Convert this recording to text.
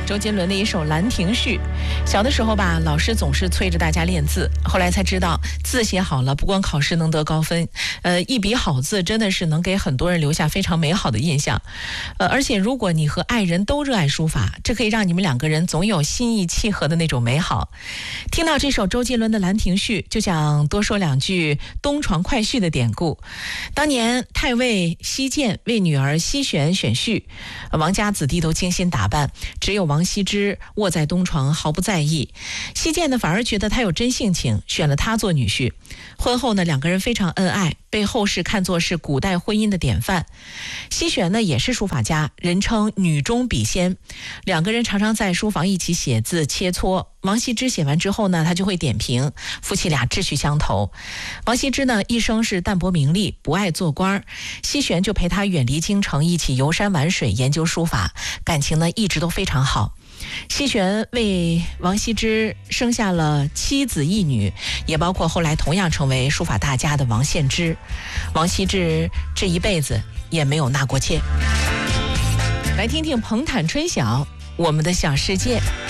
周杰伦的一首《兰亭序》。小的时候吧，老师总是催着大家练字，后来才知道字写好了不光考试能得高分，一笔好字真的是能给很多人留下非常美好的印象。而且如果你和爱人都热爱书法，这可以让你们两个人总有心意契合的那种美好。听到这首周杰伦的《兰亭序》，就想多说两句东床快婿的典故。当年太尉西涧为女儿西璇选婿，王家子弟都精心打扮，只有王羲之卧在东床毫不在意。西涧呢反而觉得他有真性情，选了他做女婿。婚后呢，两个人非常恩爱，被后世看作是古代婚姻的典范。西璇呢也是书法家，人称女中笔仙，两个人常常在书房一起写字切磋。王羲之写完之后呢，他就会点评，夫妻俩志趣相投。王羲之呢一生是淡泊名利，不爱做官，西璇就陪他远离京城，一起游山玩水，研究书法，感情呢一直都非常好。西璇为王羲之生下了7子1女，也包括后来同样成为书法大家的王献之。王羲之这一辈子也没有纳过妾。来听听彭坦春晓《我们的小世界》。